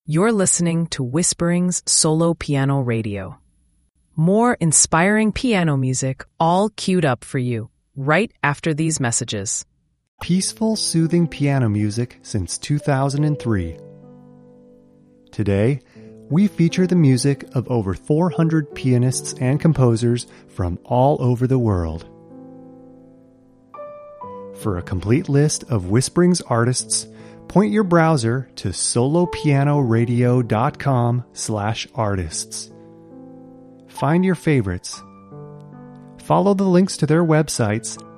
You're listening to Whispering's Solo Piano Radio. More inspiring piano music all queued up for you right after these messages. Peaceful, soothing piano music since 2003. Today, we feature the music of over 400 pianists and composers from all over the world. For a complete list of Whispering's artists, point your browser to solopianoradio.com/artists. Find your favorites. Follow the links to their websites